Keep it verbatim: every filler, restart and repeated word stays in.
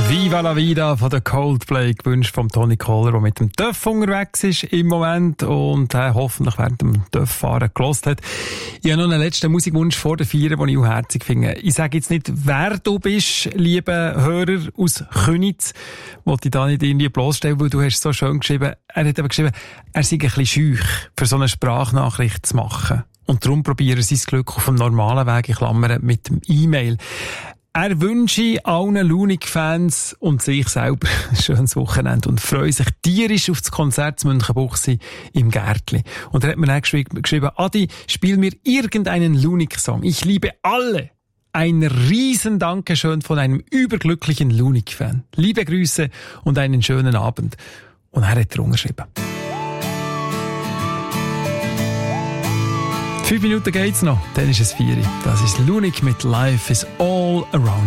Viva la Vida von der Coldplay, gewünscht vom Toni Kohler, der mit dem Töff unterwegs ist im Moment und äh, hoffentlich während dem Töfffahren gehört hat. Ich habe noch einen letzten Musikwunsch vor der Feier, den ich auch herzig finde. Ich sage jetzt nicht, wer du bist, liebe Hörer aus Köniz, wollte ich da nicht irgendwie bloßstellen, weil du hast so schön geschrieben, er hat aber geschrieben, er sei ein bisschen schüch, für so eine Sprachnachricht zu machen. Und darum probieren sie das Glück auf dem normalen Weg, in Klammern, mit dem E-Mail. Er wünsche allen Lunik-Fans und sich selber ein schönes Wochenende und freue sich tierisch auf das Konzert zu Münchenbuchsee im Gärtli. Und er hat mir dann geschrieben, geschrieben, Adi, spiel mir irgendeinen Lunik-Song. Ich liebe alle. Ein riesen Dankeschön von einem überglücklichen Lunik-Fan. Liebe Grüße und einen schönen Abend. Und er hat drunter geschrieben. Fünf Minuten geht's noch, dann ist es vier. Das ist Lunik mit Life is all around.